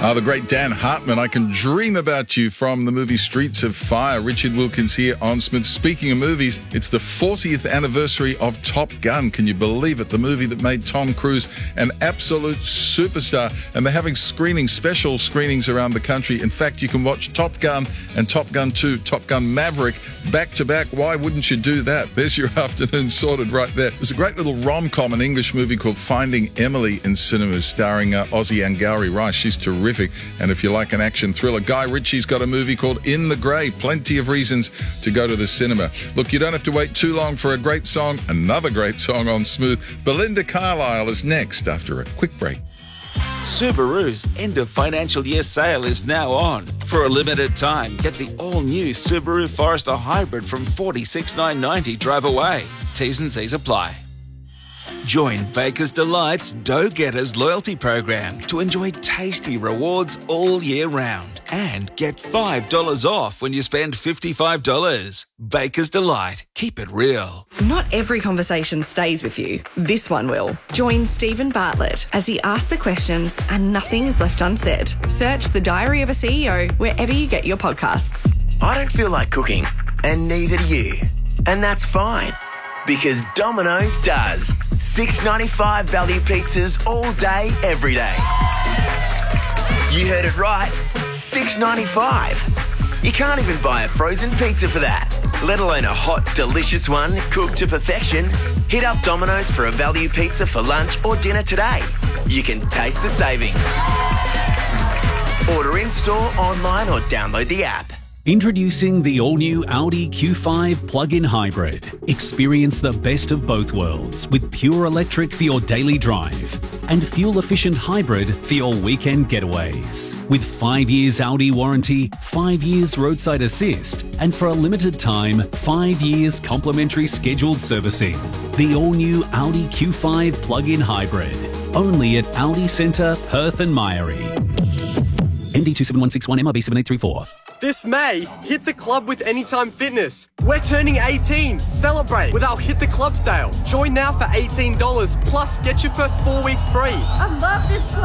The great Dan Hartman, I Can Dream About You from the movie Streets of Fire. Richard Wilkins here on Smith. Speaking of movies, it's the 40th anniversary of Top Gun. Can you believe it? The movie that made Tom Cruise an absolute superstar. And they're having special screenings around the country. In fact, you can watch Top Gun and Top Gun 2, Top Gun Maverick, back to back. Why wouldn't you do that? There's your afternoon sorted right there. There's a great little rom-com, an English movie called Finding Emily in cinemas, starring Ozzy Angari Rice. She's terrific. And if you like an action thriller, Guy Ritchie's got a movie called In the Grave. Plenty of reasons to go to the cinema. Look, you don't have to wait too long for a great song. Another great song on Smooth. Belinda Carlisle is next after a quick break. Subaru's end of financial year sale is now on. For a limited time, get the all-new Subaru Forester Hybrid from $46,990 drive away. T's and C's apply. Join Baker's Delight's Dough Getters loyalty program to enjoy tasty rewards all year round and get $5 off when you spend $55. Baker's Delight. Keep it real. Not every conversation stays with you. This one will. Join Stephen Bartlett as he asks the questions and nothing is left unsaid. Search The Diary of a CEO wherever you get your podcasts. I don't feel like cooking, and neither do you. And that's fine, because Domino's does. $6.95 value pizzas all day, every day. You heard it right, $6.95. You can't even buy a frozen pizza for that, let alone a hot, delicious one cooked to perfection. Hit up Domino's for a value pizza for lunch or dinner today. You can taste the savings. Order in-store, online or download the app. Introducing the all-new Audi Q5 plug-in hybrid. Experience the best of both worlds with pure electric for your daily drive and fuel-efficient hybrid for your weekend getaways. With 5 years Audi warranty, 5 years roadside assist, and for a limited time, 5 years complimentary scheduled servicing. The all-new Audi Q5 plug-in hybrid. Only at Audi Centre, Perth and Myrie. MD 27161 MRB 7834. This May, hit the club with Anytime Fitness. We're turning 18. Celebrate with our Hit the Club sale. Join now for $18, plus get your first 4 weeks free. I love this club.